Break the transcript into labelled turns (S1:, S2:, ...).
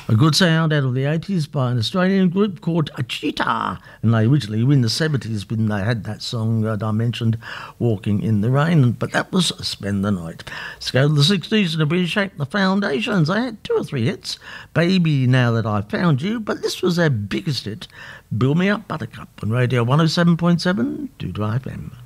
S1: A good sound out of the 80s by an Australian group called Cheetah. And they originally were in the 70s when they had that song that I mentioned, Walking in the Rain. But that was Spend the Night. Let's go to the 60s and Reshake the Foundations. They had 2 or 3 hits. Baby, Now That I Found You. But this was their biggest hit, Build Me Up Buttercup, on Radio 107.7 Doo FM.